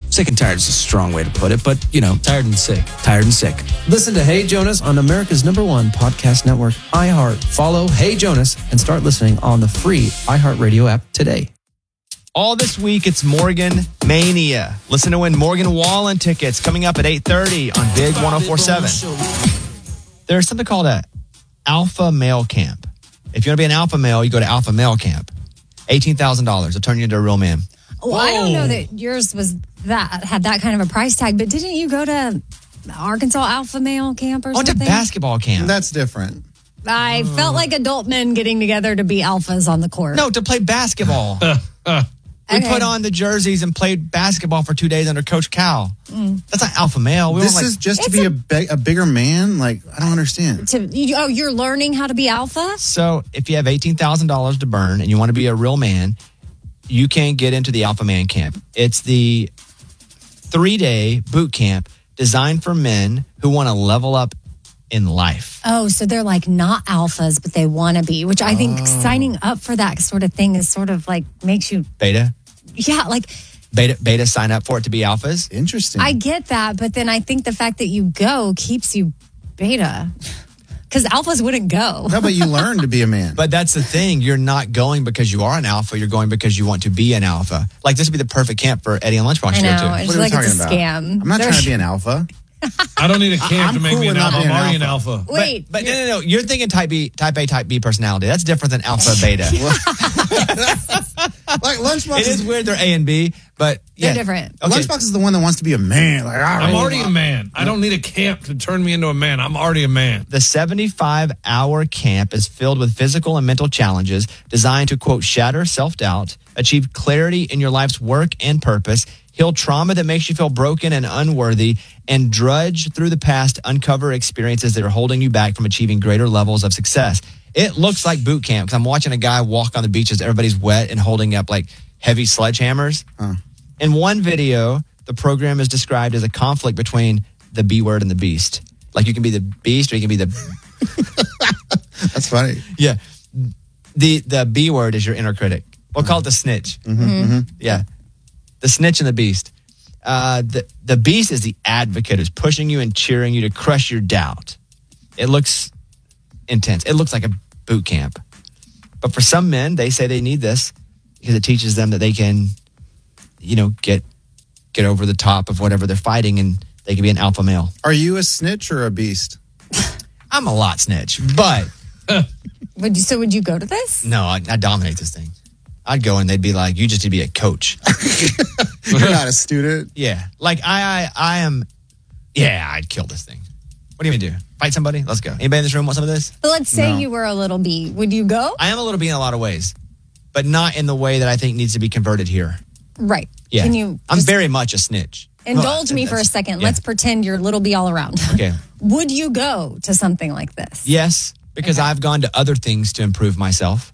Sick and tired is a strong way to put it, but, Tired and sick. tired and sick. Listen to Hey Jonas on America's #1 podcast network, iHeart. Follow Hey Jonas and start listening on the free iHeartRadio app today. All this week, it's Morgan Mania. Listen to win Morgan Wallen tickets coming up at 8:30 on Big 104.7. There's something called a Alpha Male Camp. If you want to be an alpha male, you go to Alpha Male Camp. $18,000 will turn you into a real man. Oh, I don't know that yours had that kind of a price tag, but didn't you go to Arkansas Alpha Male Camp or I went to something? basketball camp. That's different. I felt like adult men getting together to be alphas on the court. No, to play basketball. We put on the jerseys and played basketball for 2 days under Coach Cal. That's not alpha male. This is just to be a bigger man? Like, I don't understand. You're learning how to be alpha? So if you have $18,000 to burn and you want to be a real man, you can get into the Alpha Man Camp. It's the 3-day boot camp designed for men who want to level up in life. Oh, so they're like not alphas, but they want to be, which I think signing up for that sort of thing is sort of like makes you... Beta? Yeah, like... Beta sign up for it to be alphas? Interesting. I get that, but then I think the fact that you go keeps you beta. Because alphas wouldn't go. No, but you learn to be a man. But that's the thing. You're not going because you are an alpha. You're going because you want to be an alpha. Like, this would be the perfect camp for Eddie and Lunchbox to go to. It's What are we like it's talking a about? scam. I'm not trying to be an alpha. I don't need a camp I'm to make cool me an with not alpha. I'm being an already an alpha. Wait. But no. You're thinking type A, type B personality. That's different than alpha, beta. Like, Lunchbox It is weird they're A and B, but yeah. They're different. Okay. Lunchbox is the one that wants to be a man. Like, I'm already a man. I don't need a camp to turn me into a man. I'm already a man. The 75-hour camp is filled with physical and mental challenges designed to, quote, shatter self-doubt, achieve clarity in your life's work and purpose, heal trauma that makes you feel broken and unworthy, and drudge through the past to uncover experiences that are holding you back from achieving greater levels of success. It looks like boot camp because I'm watching a guy walk on the beaches. Everybody's wet and holding up like heavy sledgehammers. In one video, the program is described as a conflict between the B word and the beast. Like, you can be the beast or you can be the... That's funny. Yeah. The B word is your inner critic. We'll call it the snitch. Yeah. The snitch and the beast. The beast is the advocate who's pushing you and cheering you to crush your doubt. It looks intense. It looks like a boot camp. But for some men, they say they need this because it teaches them that they can, get over the top of whatever they're fighting and they can be an alpha male. Are you a snitch or a beast? I'm a lot snitch, but... Would you go to this? No, I dominate this thing. I'd go and they'd be like, you just need to be a coach. You're not a student? Yeah. Like, I am... Yeah, I'd kill this thing. What do you mean do? Fight somebody? Let's go. Anybody in this room want some of this? But let's say you were a little B. Would you go? I am a little bee in a lot of ways, but not in the way that I think needs to be converted here. Right. Yeah. Can you I'm just very much a snitch. indulge me for a second? Yeah. Let's pretend you're little B all around. Okay. Would you go to something like this? Yes, because I've gone to other things to improve myself.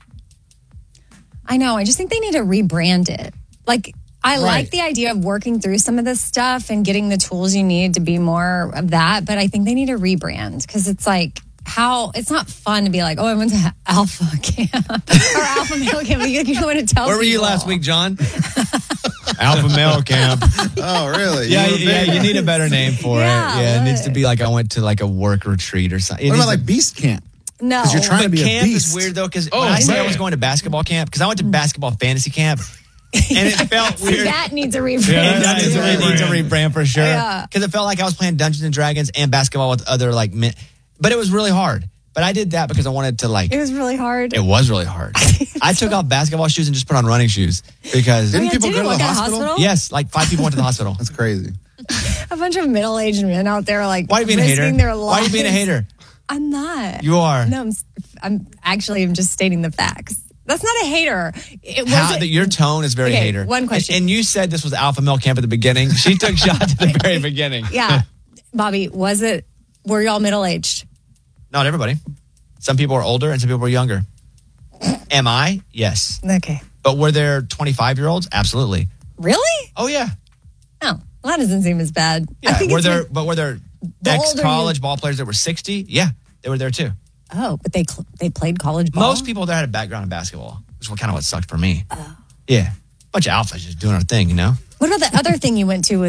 I know. I just think they need to rebrand it. Like, I like the idea of working through some of this stuff and getting the tools you need to be more of that, but I think they need to rebrand because it's like, it's not fun to be like, oh, I went to Alpha Camp or Alpha Male Camp. You don't want to tell Where were you people. last week, John? Alpha Male Camp. Oh, really? Yeah, you need a better name for it. Yeah, it needs to be like I went to like a work retreat or something. What about like Beast Camp? No. Because you're trying to be a camp beast. is weird though because when I say I was going to basketball camp, because I went to basketball fantasy camp, and it felt weird. That needs a rebrand. It needs a rebrand for sure. Yeah. Because it felt like I was playing Dungeons and Dragons and basketball with other like men. But it was really hard. But I did that because I wanted to like... It was really hard. It was really hard. I took off basketball shoes and just put on running shoes because... Didn't people go to the hospital? Yes, like 5 people went to the hospital. That's crazy. A bunch of middle-aged men out there like Why are you being a hater? risking their lives. Why are you being a hater? I'm not. You are. No, I'm just stating the facts. That's not a hater. Your tone is very hater. One question. And you said this was Alpha Male Camp at the beginning. She took shots at the very beginning. Yeah. Bobby, were y'all middle-aged? Not everybody. Some people are older and some people are younger. Am I? Yes. Okay. But were there 25-year-olds? Absolutely. Really? Oh, yeah. Oh, well, that doesn't seem as bad. Yeah. I think Were there the ex-college ball players that were 60? Yeah, they were there too. Oh, but they played college ball? Most people there had a background in basketball, which was kind of what sucked for me. Yeah. Bunch of alphas just doing our thing, you know? What about the other thing you went to